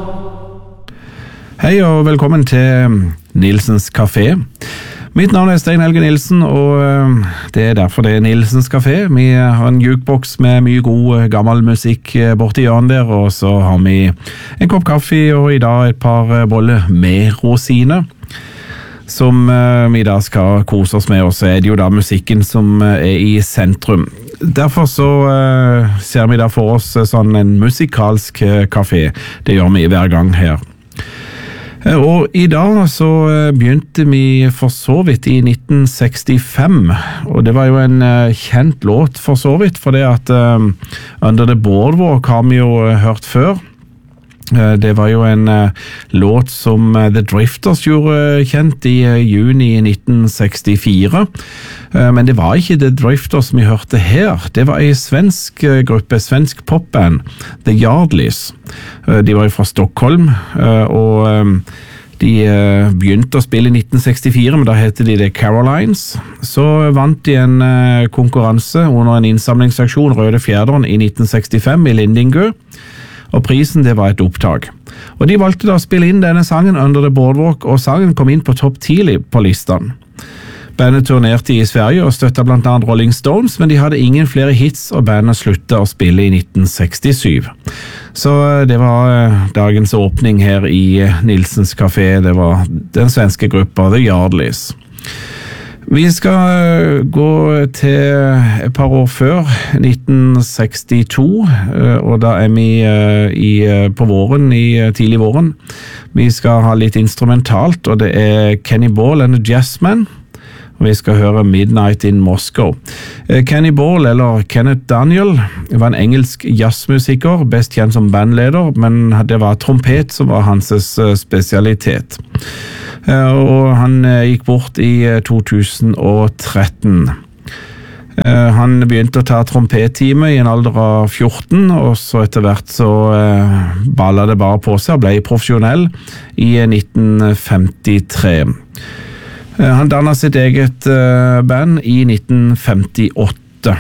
Hei og velkommen til Nilsens Café. Mitt navn er Stein Helge Nilsen, og det er derfor det er Nilsens Café. Vi har en jukebox med mye god gammel musikk borti hjørnet der, og så har vi en kopp kaffe og i dag et par boller med rosiner, som vi da skal kose oss med, og så er det jo da musikken som er i sentrum. Derfor så ser vi da for oss sånn en musikalsk kafé. Det gjør vi hver gang her. Og i dag så begynte vi for så vidt i 1965, og det var jo en kjent låt for så vidt, for det at Under the Boardwalk har vi jo hørt før. Det var jo en låt som The Drifters gjorde kjent i juni 1964, men det var ikke The Drifters vi hørte her. Det var en svensk gruppe, svensk popband, The Yardleys. De var jo fra Stockholm, og de begynte å spille i 1964, men da heter de The Carolines. Så vant de en konkurranse under en innsamlingsaksjon, Røde Fjerderen, i 1965 i Lindingu. Og prisen det var et opptak. Og de valgte da å spille inn denne sangen Under the Boardwalk, og sangen kom inn på topp 10 på listene. Bandet turnerte i Sverige og støttet blant annet Rolling Stones, men de hadde ingen flere hits, og bandet sluttet å spille i 1967. Så det var dagens åpning her i Nilsens Café. Det var den svenske gruppa The Yardleys. Vi skal gå til et par år før, 1962, og da er vi på våren, tidlig våren. Vi skal ha litt instrumentalt, og det er Kenny Ball and the Jazzmen, og vi skal høre Midnight in Moscow. Kenny Ball, eller Kenneth Daniel, var en engelsk jazzmusiker, best kjent som bandleder, men det var trompet som var hans spesialitet. Og han gikk bort i 2013. Han begynte å ta trompettime i en alder av 14, og så etter hvert så ballet det bare på seg og ble profesjonell i 1953. Han dannet sitt eget band i 1958.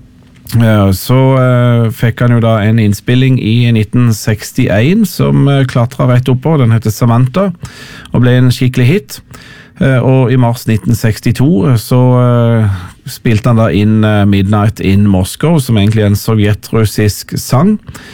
Så fikk han jo da en innspilling i 1961 som klatret rett oppå. Den heter Samantha og ble en skikkelig hit. Og i mars 1962 så spilte han da inn Midnight in Moscow, som egentlig er en sovjetrussisk sang.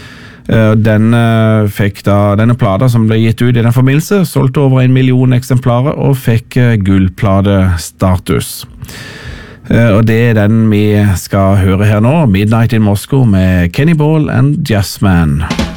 Denne plata som ble gitt ut i den forbindelse, solgte over 1 million eksemplarer og fikk gullpladestatus. Og det er den vi skal høre her nå, Midnight in Moscow med Kenny Ball and Jazzmen.